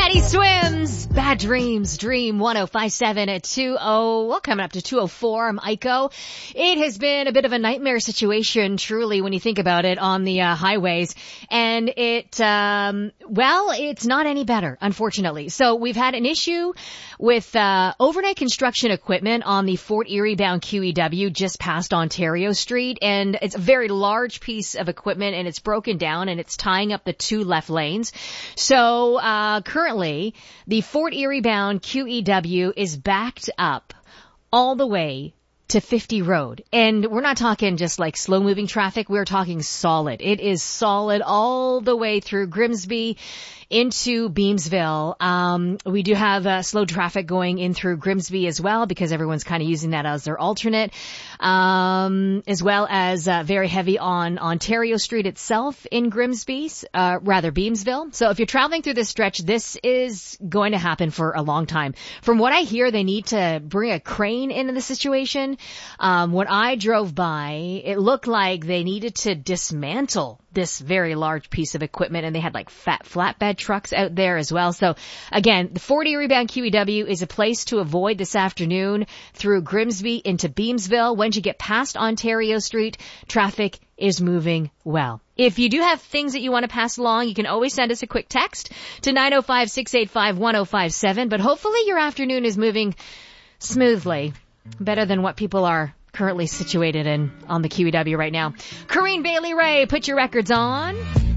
Teddy Swims, Bad Dreams, Dream 105.7 at 20. Well, coming up to 2:04. I'm Aiko. It has been a bit of a nightmare situation, truly, when you think about it, on the highways. And it's not any better, unfortunately. So we've had an issue with overnight construction equipment on the Fort Erie bound QEW just past Ontario Street. And it's a very large piece of equipment, and it's broken down, and it's tying up the two left lanes. So currently, the Fort Erie bound QEW is backed up all the way to 50 Road. And we're not talking just like slow moving traffic. We're talking solid. It is solid all the way through Grimsby into Beamsville. We do have slow traffic going in through Grimsby as well, because everyone's kind of using that as their alternate, as well as very heavy on Ontario Street itself in Grimsby, Beamsville. So if you're traveling through this stretch, this is going to happen for a long time. From what I hear, they need to bring a crane into the situation. When I drove by, it looked like they needed to dismantle this very large piece of equipment, and they had like fat flatbed trucks out there as well. So again, the Fort Erie bound QEW is a place to avoid this afternoon through Grimsby into Beamsville. Once you get past Ontario Street, traffic is moving well. If you do have things that you want to pass along, you can always send us a quick text to 905-685-1057. But hopefully your afternoon is moving smoothly, better than what people are currently situated in on the QEW right now. Corrine Bailey Ray, put your records on.